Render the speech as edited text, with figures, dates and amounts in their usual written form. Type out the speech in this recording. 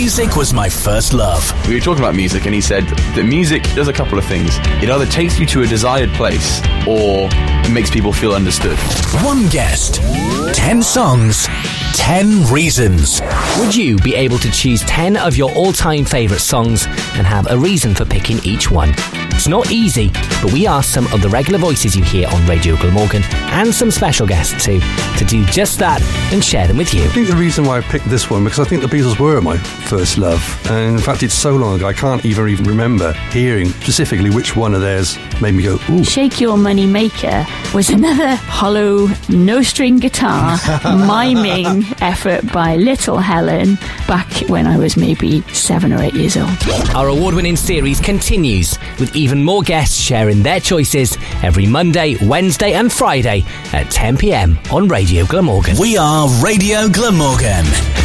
Music was my first love. We were talking about music, and he said that music does a couple of things. It either takes you to a desired place or makes people feel understood. One guest, 10 songs, 10 reasons. Would you be able to choose 10 of your all-time favourite songs and have a reason for picking each one? It's not easy, but we asked some of the regular voices you hear on Radio Glamorgan and some special guests too to do just that and share them with you. I think the reason why I picked this one, because I think the Beatles were my first love, and in fact it's so long ago I can't even remember hearing specifically which one of theirs made me go, ooh. Shake Your Money Maker was another hollow, no-string guitar miming effort by Little Helen back when I was maybe 7 or 8 years old. Our award-winning series continues with even more guests sharing their choices every Monday, Wednesday and Friday at 10 p.m. on Radio Glamorgan. We are Radio Glamorgan.